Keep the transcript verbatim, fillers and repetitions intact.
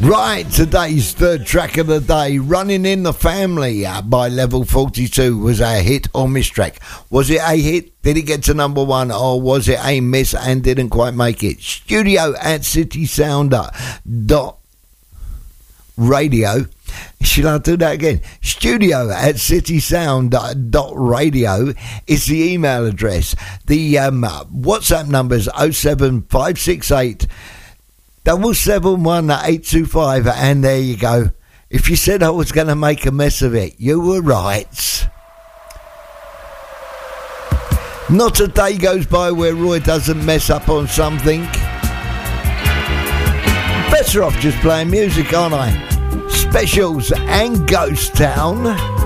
Right, today's third track of the day, Running in the Family uh, by Level forty-two, was a hit or miss track. Was it a hit? Did it get to number one? Or was it a miss and didn't quite make it? Studio at city sounder dot radio. Should I do that again? Studio at city sound dot radio is the email address. The um, WhatsApp number is oh seven five six eight double seven one eight two five, and there you go. If you said I was going to make a mess of it, you were right. Not a day goes by where Roy doesn't mess up on something. Better off just playing music, aren't I? Specials and Ghost Town.